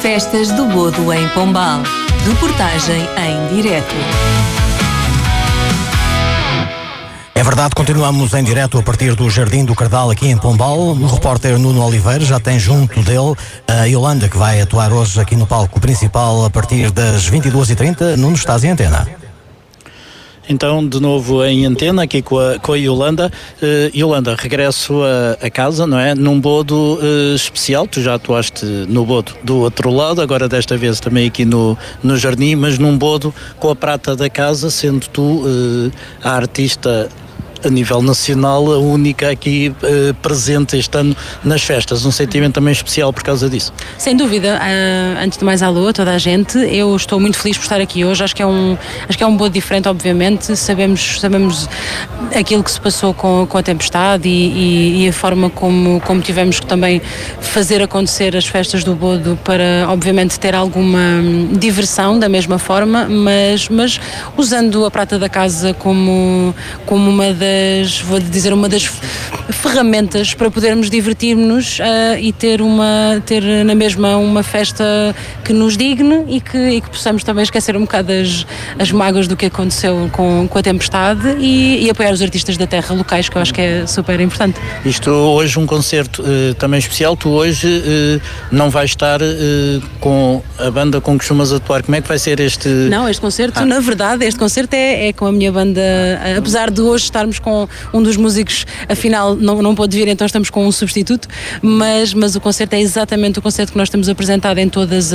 Festas do Bodo em Pombal. Reportagem em direto. É verdade, continuamos em direto a partir do Jardim do Cardal aqui em Pombal. O repórter Nuno Oliveira já tem junto dele a Yolanda, que vai atuar hoje aqui no palco principal a partir das 22h30. Nuno, estás em antena. Então, de novo em antena, aqui com a Yolanda. Yolanda, regresso a casa, não é? Num bodo especial. Tu já atuaste no bodo do outro lado, agora desta vez também aqui no Jardim, mas num bodo com a prata da casa, sendo tu a artista a nível nacional, a única aqui presente este ano nas festas. Um sentimento também especial por causa disso. Sem dúvida. Antes de mais, alô a toda a gente. Eu estou muito feliz por estar aqui hoje. Acho que é um bodo diferente, obviamente. Sabemos aquilo que se passou com a tempestade e a forma como tivemos que também fazer acontecer as festas do bodo para, obviamente, ter alguma diversão da mesma forma, mas usando a prata da casa como uma das ferramentas para podermos divertir-nos e ter na mesma uma festa que nos digne e que possamos também esquecer um bocado as mágoas do que aconteceu com a tempestade e apoiar os artistas da terra locais, que eu acho que é super importante. Isto hoje um concerto também especial. Tu hoje não vais estar com a banda com que costumas atuar. Como é que vai ser este... Não, este concerto, na verdade, este concerto é com a minha banda, apesar de hoje estarmos com um dos músicos, afinal não pôde vir, então estamos com um substituto, mas o concerto é exatamente o concerto que nós temos apresentado em todas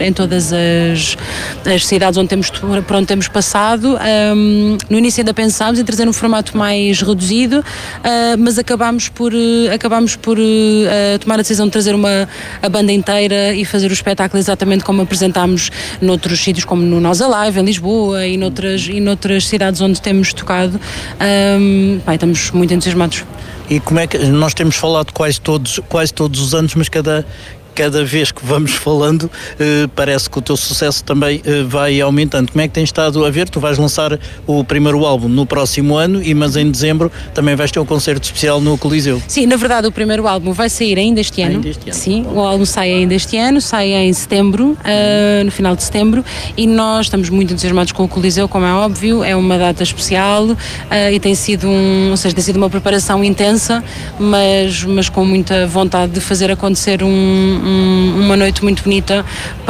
as cidades por onde temos passado. No início ainda pensámos em trazer um formato mais reduzido, mas acabámos por tomar a decisão de trazer a banda inteira e fazer o espetáculo exatamente como apresentámos noutros sítios, como no Nós Alive, em Lisboa e noutras cidades onde temos tocado. Estamos muito entusiasmados. E como é que nós temos falado quase todos os anos, mas cada vez que vamos falando parece que o teu sucesso também vai aumentando. Como é que tens estado a ver? Tu vais lançar o primeiro álbum no próximo ano, mas em dezembro também vais ter um concerto especial no Coliseu. Sim, na verdade o primeiro álbum vai sair ainda este ano. Sim, o álbum sai ainda este ano, sai em setembro, no final de setembro, e nós estamos muito entusiasmados com o Coliseu, como é óbvio. É uma data especial e tem sido uma preparação intensa, mas com muita vontade de fazer acontecer uma noite muito bonita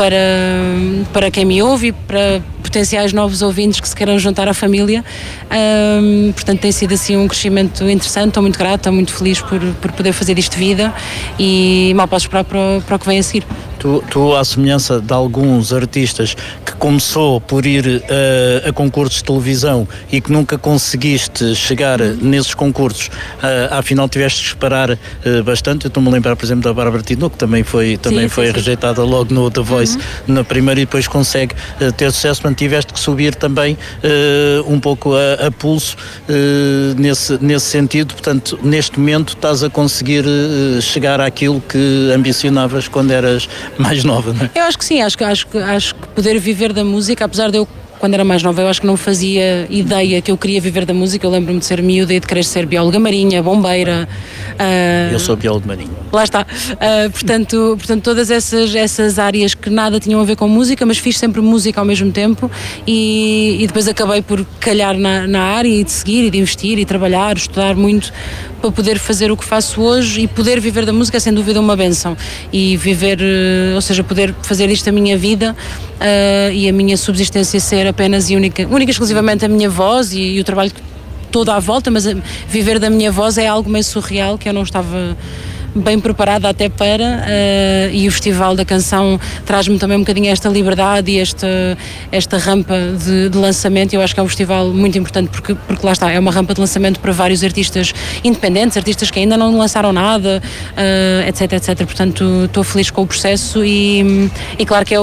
para quem me ouve e para potenciais novos ouvintes que se queiram juntar à família. Portanto, tem sido assim um crescimento interessante. Estou muito grata, estou muito feliz por poder fazer isto vida e mal posso esperar para o que vem a seguir. Tu, à semelhança de alguns artistas que começou por ir a concursos de televisão e que nunca conseguiste chegar nesses concursos, afinal tiveste que esperar bastante. Eu estou-me a lembrar, por exemplo, da Bárbara Tinoco, que também foi rejeitada logo no The Voice na primeira e depois consegue ter sucesso, mas tiveste que subir também um pouco a pulso nesse sentido. Portanto, neste momento estás a conseguir chegar àquilo que ambicionavas quando eras mais nova, não é? Eu acho que sim, acho que poder viver da música, apesar de eu, quando era mais nova, eu acho que não fazia ideia que eu queria viver da música. Eu lembro-me de ser miúda e de querer ser bióloga marinha, bombeira. Eu sou biólogo marinho. Lá está. Portanto, todas essas áreas que nada tinham a ver com música, mas fiz sempre música ao mesmo tempo e depois acabei por calhar na área e de seguir e de investir e trabalhar, estudar muito para poder fazer o que faço hoje, e poder viver da música é sem dúvida uma bênção. E viver, ou seja, poder fazer isto a minha vida e a minha subsistência ser apenas e única exclusivamente a minha voz e o trabalho todo à volta, mas viver da minha voz é algo meio surreal que eu não estava bem preparada até para, e o Festival da Canção traz-me também um bocadinho esta liberdade e esta rampa de lançamento. Eu acho que é um festival muito importante porque lá está, é uma rampa de lançamento para vários artistas independentes, artistas que ainda não lançaram nada, etc. Portanto, estou feliz com o processo e claro que é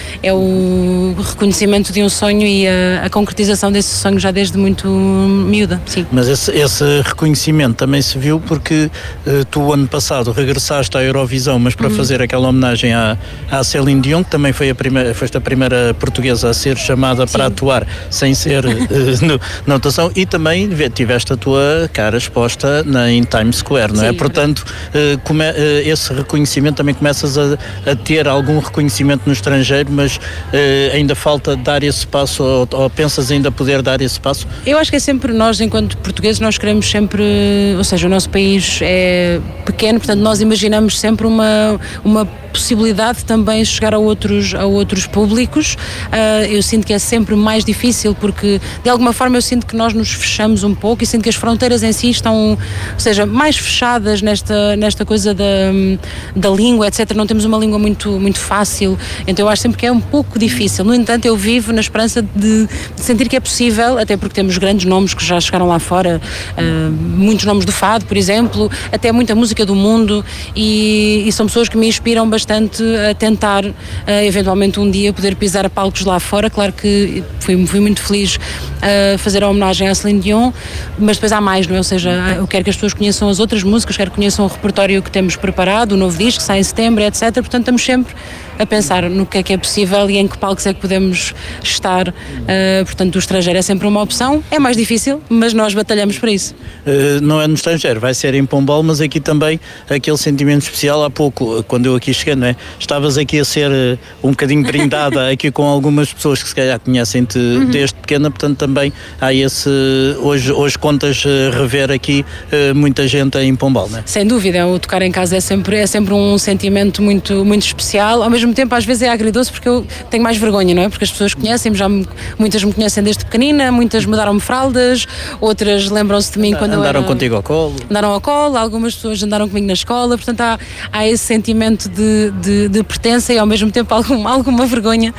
o reconhecimento de um sonho e a concretização desse sonho já desde muito miúda, sim. Mas esse reconhecimento também se viu porque tu, ano passado, passado regressaste à Eurovisão, mas para fazer aquela homenagem à Céline Dion, que também foste a primeira portuguesa a ser chamada para atuar sem ser notação, e também tiveste a tua cara exposta em Times Square, não é? Portanto, esse reconhecimento também começas a ter algum reconhecimento no estrangeiro, mas ainda falta dar esse passo, ou pensas ainda poder dar esse passo? Eu acho que é sempre nós, enquanto portugueses, nós queremos sempre, ou seja, o nosso país é pequeno, portanto nós imaginamos sempre uma possibilidade de também chegar a outros públicos. Eu sinto que é sempre mais difícil porque de alguma forma eu sinto que nós nos fechamos um pouco e sinto que as fronteiras em si estão, ou seja, mais fechadas nesta coisa da língua, etc. Não temos uma língua muito, muito fácil, então eu acho sempre que é um pouco difícil. No entanto, eu vivo na esperança de sentir que é possível, até porque temos grandes nomes que já chegaram lá fora, muitos nomes do fado, por exemplo, até muita música do mundo, e são pessoas que me inspiram bastante a tentar eventualmente um dia poder pisar a palcos lá fora. Claro que fui muito feliz a fazer a homenagem à Céline Dion, mas depois há mais, não é? Ou seja, eu quero que as pessoas conheçam as outras músicas, quero que conheçam o repertório que temos preparado, o novo disco que sai em setembro, etc. Portanto, estamos sempre a pensar no que é possível e em que palcos é que podemos estar. Portanto, o estrangeiro é sempre uma opção, é mais difícil, mas nós batalhamos para isso. Não é no estrangeiro, vai ser em Pombal, mas aqui também aquele sentimento especial. Há pouco, quando eu aqui cheguei, não é? Estavas aqui a ser um bocadinho brindada aqui com algumas pessoas que se calhar conhecem-te desde pequena, portanto também há esse, hoje contas rever aqui muita gente em Pombal, não é? Sem dúvida, o tocar em casa é sempre um sentimento muito, muito especial. Ao mesmo tempo às vezes é agridoce porque eu tenho mais vergonha, não é? Porque as pessoas conhecem-me, muitas me conhecem desde pequenina, muitas me deram-me fraldas, outras lembram-se de mim quando andaram contigo ao colo. Andaram ao colo, algumas pessoas andaram comigo na escola, portanto há esse sentimento de pertença e ao mesmo tempo alguma vergonha,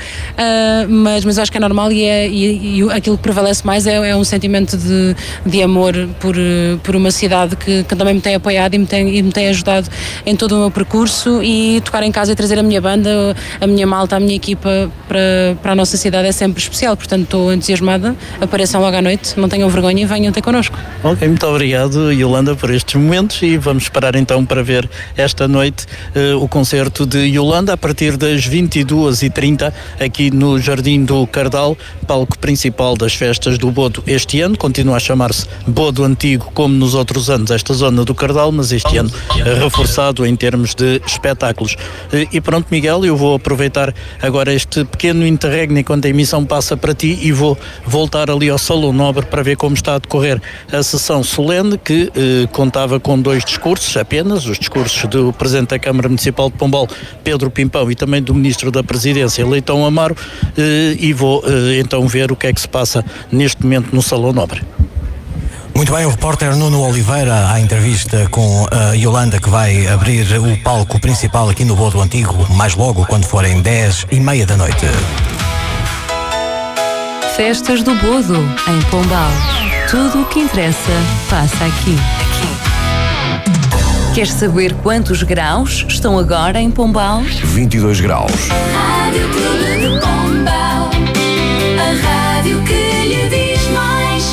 mas eu acho que é normal e aquilo que prevalece mais é um sentimento de amor por uma cidade que também me tem apoiado e me tem ajudado em todo o meu percurso, e tocar em casa e trazer a minha banda, a minha malta, a minha equipa para a nossa cidade é sempre especial, portanto estou entusiasmada. Apareçam logo à noite, não tenham vergonha e venham ter connosco. Ok, muito obrigado, Yolanda, por estes momentos, e vamos esperar então para ver esta noite o concerto de Yolanda a partir das 22h30 aqui no Jardim do Cardal, palco principal das festas do Bodo. Este ano continua a chamar-se Bodo Antigo, como nos outros anos, esta zona do Cardal, mas este ano reforçado em termos de espetáculos. E pronto, Miguel, eu vou aproveitar agora este pequeno interregno enquanto a emissão passa para ti e vou voltar ali ao Salão Nobre para ver como está a decorrer a sessão solene, que contava com 2 discursos apenas, os discursos do Presidente da Câmara Municipal de Pombal, Pedro Pimpão, e também do Ministro da Presidência, Leitão Amaro, e vou então ver o que é que se passa neste momento no Salão Nobre. Muito bem, o repórter Nuno Oliveira à entrevista com a Yolanda, que vai abrir o palco principal aqui no Bodo Antigo, mais logo quando forem 10h30 da noite. Festas do Bodo, em Pombal. Tudo o que interessa passa aqui. Queres saber quantos graus estão agora em Pombal? 22 graus. Rádio Clube de Pombal, a rádio que lhe diz mais.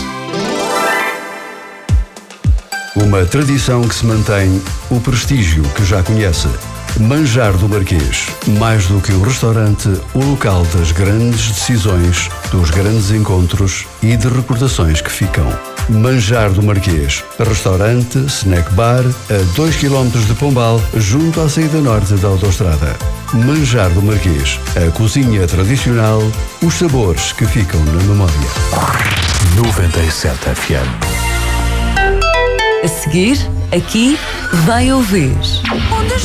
Uma tradição que se mantém, o prestígio que já conhece. Manjar do Marquês, mais do que um restaurante, o local das grandes decisões, dos grandes encontros e de recordações que ficam. Manjar do Marquês, restaurante, snack bar, a 2 km de Pombal, junto à saída norte da autoestrada. Manjar do Marquês, a cozinha tradicional, os sabores que ficam na memória. 97 FM. A seguir, aqui vai ouvir. Onde